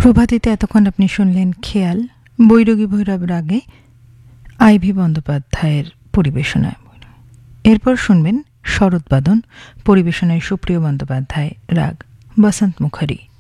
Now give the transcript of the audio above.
প্রভাতিতে এতক্ষণ আপনি শুনলেন খেয়াল বৈরাগী ভৈরব রাগে আইভি বন্দ্যোপাধ্যায়ের পরিবেশনায়। এরপর শুনবেন শরৎবাদন পরিবেশনায় সুপ্রিয় বন্দ্যোপাধ্যায়, রাগ বসন্ত মুখারি।